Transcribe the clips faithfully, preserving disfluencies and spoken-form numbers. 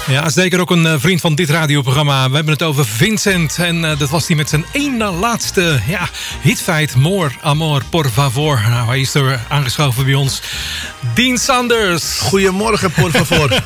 Ja, zeker ook een uh, vriend van dit radioprogramma. We hebben het over Vincent. En uh, dat was hij met zijn ene laatste ja, hitfeit. More Amor, por favor. Nou, hij is er aangeschoven bij ons. Dean Sanders. Goedemorgen, por favor.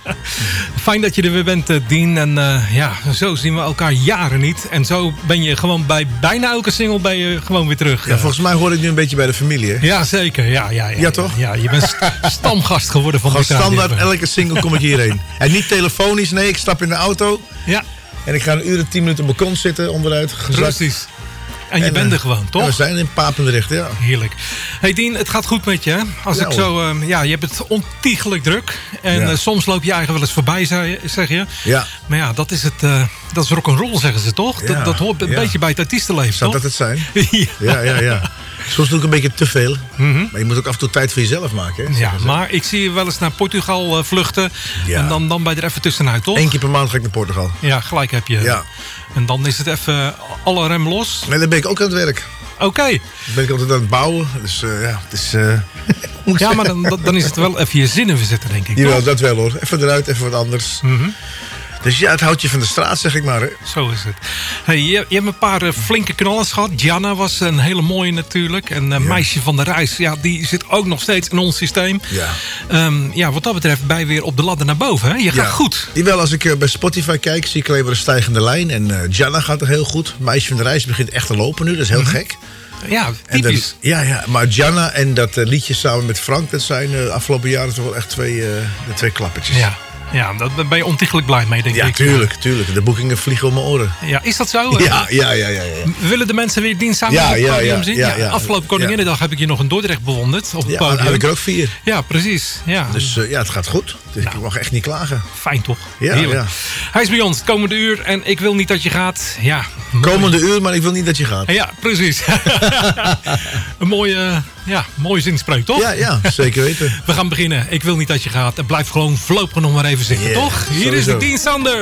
Fijn dat je er weer bent, uh, Dean. En uh, ja, zo zien we elkaar jaren niet. En zo ben je gewoon bij bijna elke single ben je gewoon weer terug. Ja, volgens mij hoor ik nu een beetje bij de familie, hè? Ja, zeker. Ja, ja, ja, ja toch? Ja, ja, je bent st- stamgast geworden van Gewoon dit radio. standaard, elke single kom ik hierheen. En niet telefonisch, nee, ik stap in de auto. Ja. En ik ga een uur en tien minuten op het balkon zitten, onderuit, gezakt. Precies. En je en, bent uh, er gewoon, toch? Ja, we zijn in Papendrecht, ja. Heerlijk. Hey Dean, het gaat goed met je, hè? Als ja, ik zo, uh, ja, je hebt het ontiegelijk druk. En ja. uh, soms loop je eigen wel eens voorbij, zeg je. Ja. Maar ja, dat is het, uh, dat is rock'n'roll, zeggen ze toch? Ja. Dat, dat hoort een ja. beetje bij het artiestenleven, Zou toch? dat het zijn? ja. ja, ja, ja. Soms doe ik een beetje te veel. Mm-hmm. Maar je moet ook af en toe tijd voor jezelf maken, hè? Ja, maar ik zie je wel eens naar Portugal uh, vluchten. Ja. En dan, dan ben je er even tussenuit, toch? Eén keer per maand ga ik naar Portugal. Ja, gelijk heb je. Ja. En dan is het even alle rem los. Nee, dan ben ik ook aan het werk. Oké. Okay. Dan ben ik altijd aan het bouwen. Dus uh, ja, het is... Uh, ja, maar dan, dan is het wel even je zinnen verzetten, denk ik. Jawel, dat wel hoor. Even eruit, even wat anders. Mm-hmm. Dus ja, het houdt je van de straat, zeg ik maar. Hè? Zo is het. Hey, je, je hebt een paar uh, flinke knallers gehad. Gianna was een hele mooie natuurlijk. En uh, ja. Meisje van de Reis, ja, die zit ook nog steeds in ons systeem. Ja. Um, ja, wat dat betreft ben je weer op de ladder naar boven. Hè? Je gaat ja. goed. Jawel, als ik uh, bij Spotify kijk, zie ik alleen maar een stijgende lijn. En uh, Gianna gaat er heel goed. Meisje van de Reis begint echt te lopen nu, dat is heel mm-hmm. gek. Ja, typisch. Dat, ja, ja, maar Gianna en dat uh, liedje samen met Frank, dat zijn de uh, afgelopen jaren toch wel echt twee, uh, de twee klappertjes. Ja. Ja, daar ben je ontiegelijk blij mee, denk ja, ik. Ja, tuurlijk, tuurlijk. De boekingen vliegen om mijn oren. Ja, is dat zo? Ja, ja, ja. ja, ja. Willen de mensen weer dienst samen ja, op het ja, podium ja, zien? Ja, ja, ja, afgelopen Koninginnedag ja. heb ik je nog in Dordrecht bewonderd op het ja, podium. Ja, heb ik er ook vier. Ja, precies. Ja. Dus uh, ja, het gaat goed. Dus nou, ik mag echt niet klagen. Fijn toch? Ja, ja. Hij is bij ons het komende uur en ik wil niet dat je gaat. Ja, komende uur, maar ik wil niet dat je gaat. Ja, precies. Een mooie, ja, mooie zinspreuk, toch? Ja, ja, zeker weten. We gaan beginnen. Ik wil niet dat je gaat. En blijf gewoon voorlopig nog maar even zitten, yeah, toch? Hier sowieso. Is de Dean Sanders.